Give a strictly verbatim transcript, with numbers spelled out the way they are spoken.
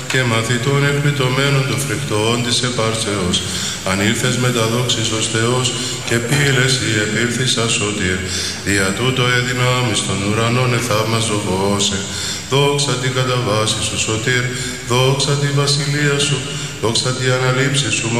και μαθητών εκπλητωμένων των φρικτών της επάρσεως. Αν ήρθες με τα δόξης ως Θεός και πήλες ή επήλθησα σωτήρ, δια τούτο εδυνάμεις των ουρανών εθαύμαζο βόσε. Δόξα την κατά βάση σου σωτήρ, δόξα τη βασιλεία σου, δόξα τη αναλήψη σου